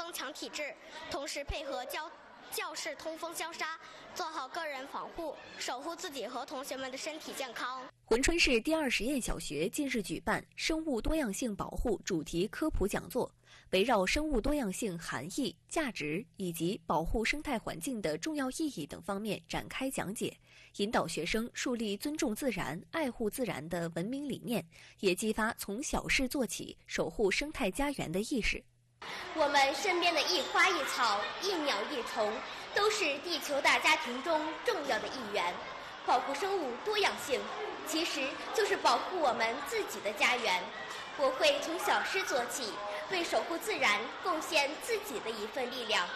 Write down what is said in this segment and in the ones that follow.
增强体质，同时配合教室通风消杀，做好个人防护，守护自己和同学们的身体健康。 珲春市第2实验小学近日举办生物多样性保护主题科普讲座，围绕生物多样性含义、价值以及保护生态环境的重要意义等方面展开讲解，引导学生树立尊重自然、爱护自然的文明理念，也激发从小事做起守护生态家园的意识。 我们身边的一花一草、一鸟一虫，都是地球大家庭中重要的一员。保护生物多样性，其实就是保护我们自己的家园。我会从小事做起，为守护自然贡献自己的一份力量。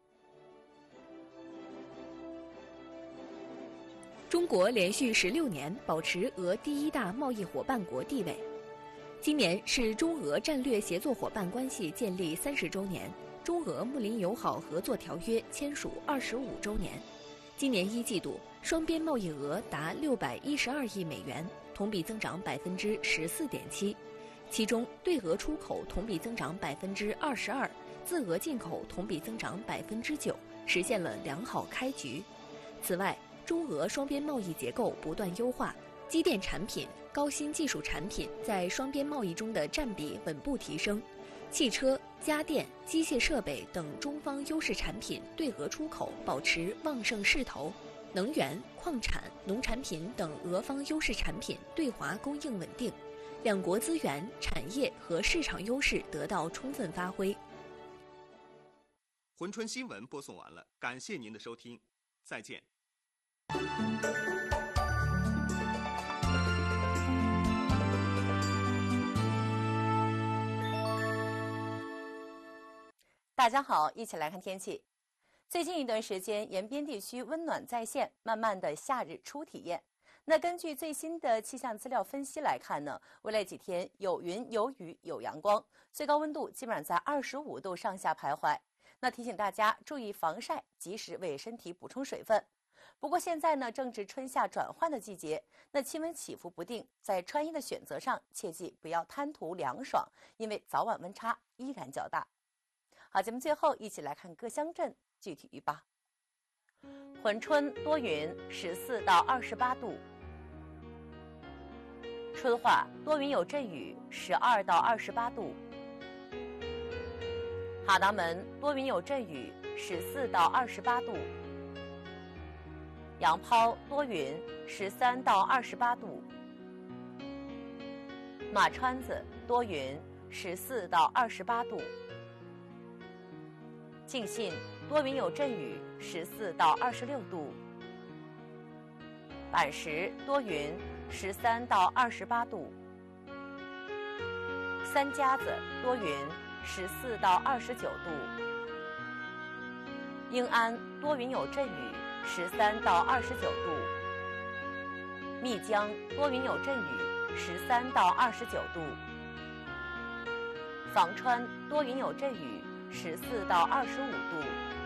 中国连续16年保持俄第1大贸易伙伴国地位。今年是中俄战略协作伙伴关系建立30周年，中俄睦邻友好合作条约签署25周年。今年1季度，双边贸易额达612亿美元，同比增长14.7%，其中对俄出口同比增长22%，自俄进口同比增长9%，实现了良好开局。此外，中俄双边贸易结构不断优化，机电产品、高新技术产品在双边贸易中的占比稳步提升，汽车、家电、机械设备等中方优势产品对俄出口保持旺盛势头，能源、矿产、农产品等俄方优势产品对华供应稳定，两国资源、产业和市场优势得到充分发挥。 珲春新闻播送完了，感谢您的收听，再见。 大家好，一起来看天气。最近一段时间，沿边地区温暖再现，慢慢的夏日初体验。那根据最新的气象资料分析来看呢，未来几天有云有雨有阳光，最高温度基本上在25度上下徘徊。那提醒大家注意防晒，及时为身体补充水分。不过现在呢，正值春夏转换的季节，那气温起伏不定，在穿衣的选择上切记不要贪图凉爽，因为早晚温差依然较大。好，节目最后一起来看各乡镇具体预报。珲春多云，14到28度；春化多云有阵雨，12到28度；哈达门多云有阵雨，14到28度；杨抛多云，13到28度；马川子多云，14到28度；敬信多云有阵雨，14到26度；板石多云，13到28度；三家子多云，14到29度；英安多云有阵雨，13到29度；密江多云有阵雨，13到29度；房川多云有阵雨，14到25度；